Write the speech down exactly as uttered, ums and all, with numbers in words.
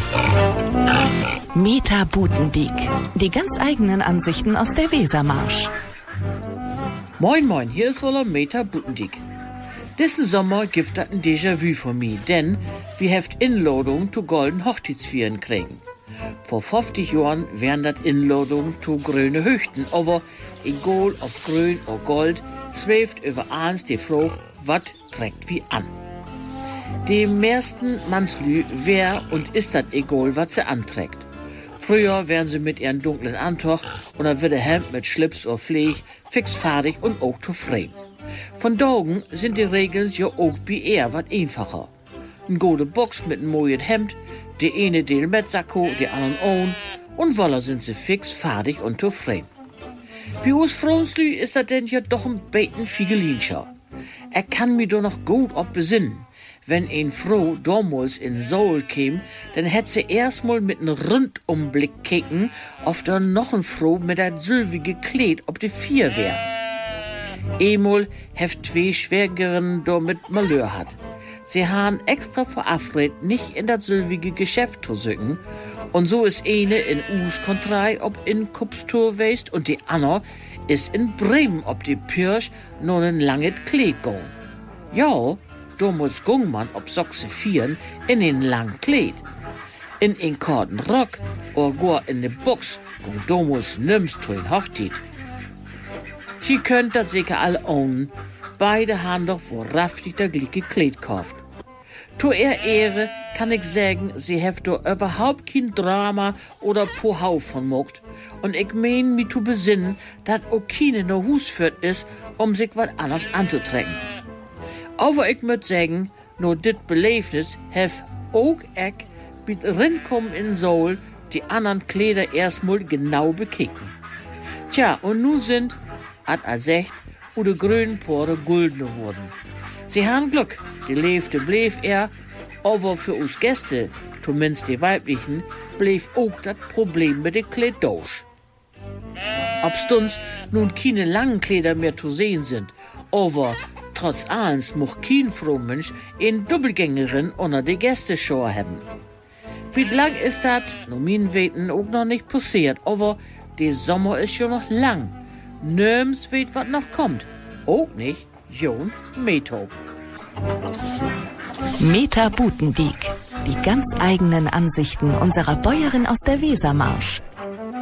Meta Butendiek. Die ganz eigenen Ansichten aus der Wesermarsch. Moin moin, hier ist wohl Meta Butendiek. Diesen Sommer gibt das ein Déjà-vu von mir, denn wir heft Inladung zu golden Hochzeitsvieren kriegen. Vor fünfzig Jahren wären das Inladung zu grüne Höchten, aber egal ob grün oder gold, schwebt über eins die Frage, was trägt wie an. Die meisten Mannslü wär und ist das egal, was sie anträgt. Früher wären sie mit ihren dunklen Antoch oder wieder Hemd mit Schlips oder Pfleg fix fertig und auch zufrieden. Von Daugen sind die Regeln ja auch bei eher wat einfacher. Ein gute Box mit einem neuen Hemd, die eine Del mit Sakko, die anderen ohne, und voila sind sie fix fertig und zufrieden. Bei uns Frauenslü ist das denn ja doch ein bisschen Figelinscher. Er kann mich doch noch gut ob besinnen. Wenn ein Frau damals in Seoul käm, dann hätt sie erstmal mit einem Rundumblick kicken, ob da noch ein Frau mit dat sylvige Kleid ob die vier wär. Emol heft zwei Schwägerinnen da mit Malheur hat. Sie han extra verabredet, nicht in dat sylvige Geschäft zu sücken, und so ist eine in Us Kontrei ob in Kupstur weist und die andere ist in Bremen ob die Pirsch noch ein langes Kleid gong. Ja, da muss Gungmann ob Sochse vieren in den langen Kleid. In den korten Rock oder gar in de Box gung da muss nimmst zu den Hochzeit. Sie könnt das sicher alle ownen. Beide haben doch wahrhaftig der gleiche Kleid gekauft. Zu ihr Ehre kann ich sagen, sie heft doch überhaupt kein Drama oder Pohau von mogt. Und ich mein, mich zu besinnen, dass auch keine no Hus führt ist, um sich was anderes anzutrecken. Aber ich möcht sagen, nur dit Beleefnis hef auch ich mit rinkommen in Seoul die anderen Kleider erstmal genau bekicken. Tja, und nun sind, hat er sagt, wo de grünen Pore guldene wurden. Sie haben Glück, die Leefte blieb er, aber für uns Gäste, zumindest die weiblichen, blieb auch das Problem mit den Kleid durch. Obstens nun keine langen Kleider mehr zu sehen sind, aber trotz allens mocht kein Frohmensch in Doppelgängerin unter die Gästeschau haben. Wie lang ist das, nur mein Weten auch noch nicht passiert, aber der Sommer ist schon noch lang. Nirgends weet wat noch kommt. Auch nicht Jon Meto. Meta Butendiek. Die ganz eigenen Ansichten unserer Bäuerin aus der Wesermarsch.